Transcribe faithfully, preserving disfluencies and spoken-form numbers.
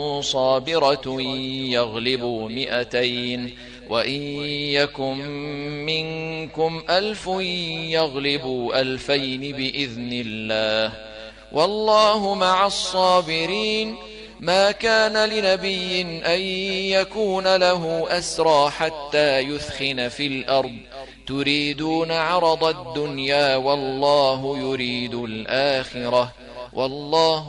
صابرة يغلبوا مئتين وإن يكن منكم ألف يغلبوا ألفين بإذن الله والله مع الصابرين. ما كان لنبي أن يكون له أسرى حتى يثخن في الأرض تريدون عرض الدنيا والله يريد الآخرة والله